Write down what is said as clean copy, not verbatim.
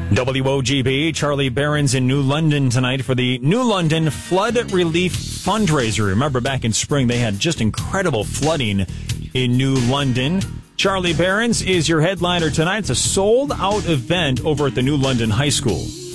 WOGB, Charlie Barron's in New London tonight for the New London Flood Relief Fundraiser. Remember, back in spring, they had just incredible flooding in New London. Charlie Barron's is your headliner tonight. It's a sold-out event over at the New London High School.